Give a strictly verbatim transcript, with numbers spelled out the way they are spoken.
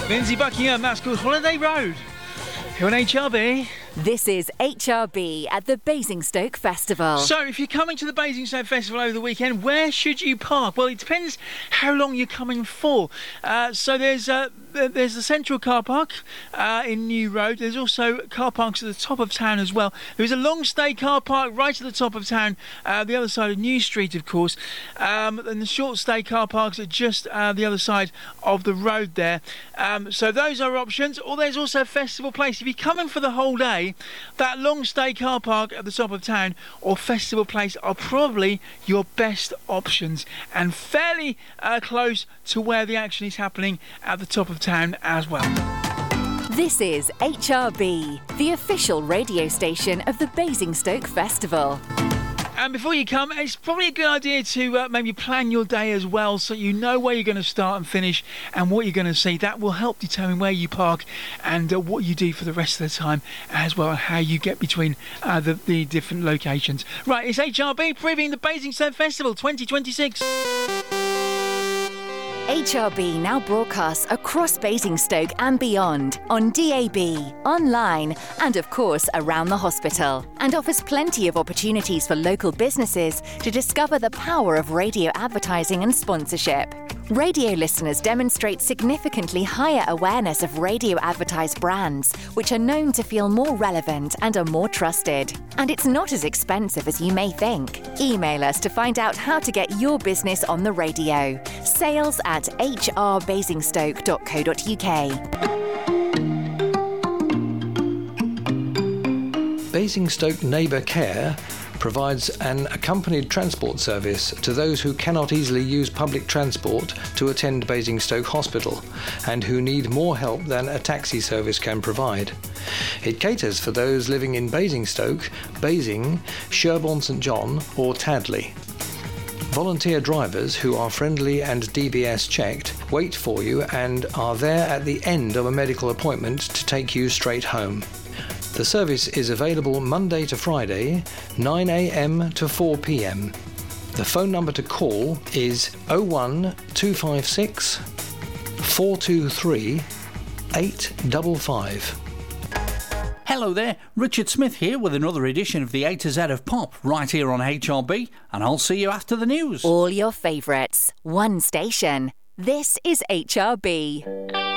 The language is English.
Lindsay Buckingham, that's called Holiday Road. Here on H R B. This is H R B at the Basingstoke Festival. So, if you're coming to the Basingstoke Festival over the weekend, where should you park? Well, it depends how long you're coming for. Uh, so there's uh, there's the central car park uh, in New Road. There's also car parks at the top of town as well. There's a long stay car park right at the top of town, uh, the other side of New Street, of course. Um, and the short stay car parks are just uh, the other side of the road there. Um, so those are options. Or there's also Festival Place. If you're coming for the whole day, that long stay car park at the top of town or Festival Place are probably your best options, and fairly uh, close to where the action is happening at the top of town as well. This is H R B, the official radio station of the Basingstoke Festival. And before you come, it's probably a good idea to uh, maybe plan your day as well, so you know where you're going to start and finish and what you're going to see. That will help determine where you park and uh, what you do for the rest of the time, as well as how you get between uh, the, the different locations. Right, it's H R B previewing the Basingstoke Festival twenty twenty-six. H R B now broadcasts across Basingstoke and beyond on D A B, online and of course around the hospital, and offers plenty of opportunities for local businesses to discover the power of radio advertising and sponsorship. Radio listeners demonstrate significantly higher awareness of radio advertised brands, which are known to feel more relevant and are more trusted. And it's not as expensive as you may think. Email us to find out how to get your business on the radio. Sales at h r basingstoke dot co dot u k. Basingstoke Neighbour Care provides an accompanied transport service to those who cannot easily use public transport to attend Basingstoke Hospital and who need more help than a taxi service can provide. It caters for those living in Basingstoke, Basing, Sherborne St John or Tadley. Volunteer drivers who are friendly and D B S checked wait for you and are there at the end of a medical appointment to take you straight home. The service is available Monday to Friday, nine a m to four p m. The phone number to call is oh one two five six, four two three, eight five five. Hello there, Richard Smith here with another edition of the A to Z of Pop right here on H R B, and I'll see you after the news. All your favourites, one station. This is H R B.